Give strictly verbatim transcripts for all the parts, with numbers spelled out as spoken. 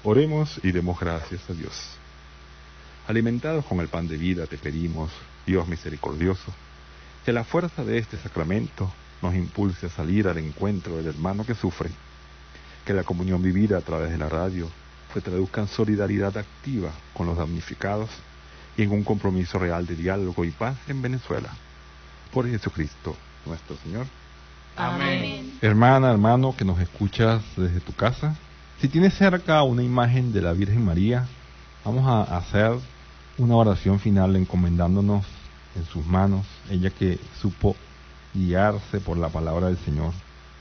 Oremos y demos gracias a Dios. Alimentados con el pan de vida, te pedimos, Dios misericordioso, que la fuerza de este sacramento nos impulse a salir al encuentro del hermano que sufre, que la comunión vivida a través de la radio se traduzca en solidaridad activa con los damnificados y en un compromiso real de diálogo y paz en Venezuela. Por Jesucristo, nuestro Señor. Amén. Hermana, hermano, que nos escuchas desde tu casa, si tienes cerca una imagen de la Virgen María, vamos a hacer una oración final encomendándonos en sus manos, ella que supo guiarse por la palabra del Señor.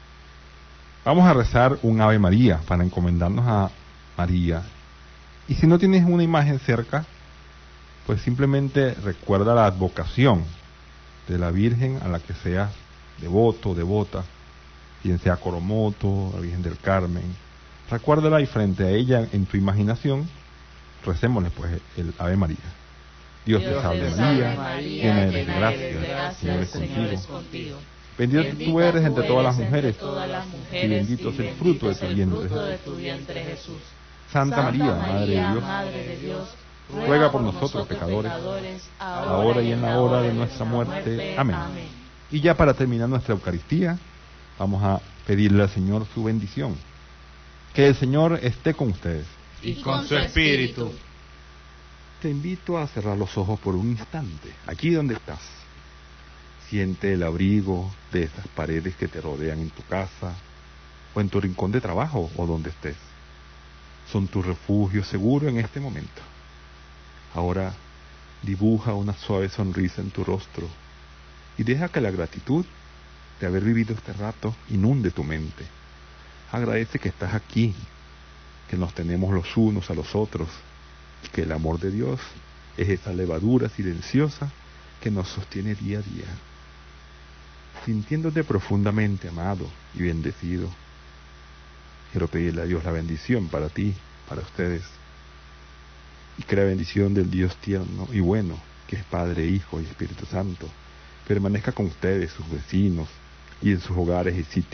Vamos a rezar un Ave María para encomendarnos a María. Y si no tienes una imagen cerca, pues simplemente recuerda la advocación de la Virgen a la que seas devoto, devota, quien sea Coromoto, la Virgen del Carmen. Recuérdala y frente a ella en tu imaginación, recémosle pues el Ave María. Dios te salve María, llena eres de gracia, el Señor es contigo. Bendita tú eres entre todas las mujeres, y bendito es el fruto de tu vientre Jesús. Santa María, Madre de Dios, ruega por nosotros pecadores, ahora y en la hora de nuestra muerte. Amén. Y ya para terminar nuestra Eucaristía, vamos a pedirle al Señor su bendición. Que el Señor esté con ustedes. Y con su espíritu. Te invito a cerrar los ojos por un instante, aquí donde estás. Siente el abrigo de esas paredes que te rodean en tu casa, o en tu rincón de trabajo, o donde estés. Son tu refugio seguro en este momento. Ahora dibuja una suave sonrisa en tu rostro y deja que la gratitud de haber vivido este rato inunde tu mente. Agradece que estás aquí, que nos tenemos los unos a los otros, y que el amor de Dios es esa levadura silenciosa que nos sostiene día a día. Sintiéndote profundamente amado y bendecido, quiero pedirle a Dios la bendición para ti, para ustedes, y que la bendición del Dios tierno y bueno, que es Padre, Hijo y Espíritu Santo, permanezca con ustedes, sus vecinos, y en sus hogares y sitios